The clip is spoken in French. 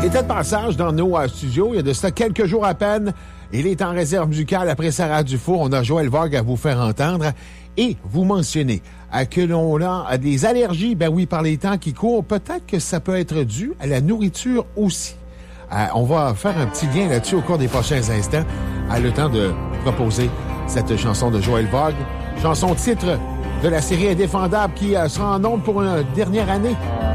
Il était de passage dans nos studios, il y a de cela quelques jours à peine. Il est en réserve musicale après Sarah Dufour. On a Joël Vogue à vous faire entendre. Et vous mentionnez que l'on a des allergies, ben oui, par les temps qui courent. Peut-être que ça peut être dû à la nourriture aussi. On va faire un petit lien là-dessus au cours des prochains instants. Le temps de proposer cette chanson de Joël Vogue. Chanson titre de la série Indéfendable qui sera en ondes pour une dernière année.